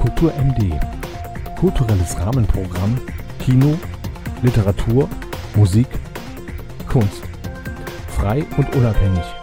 Kultur MD. Kulturelles Rahmenprogramm, Kino, Literatur, Musik, Kunst. Frei und unabhängig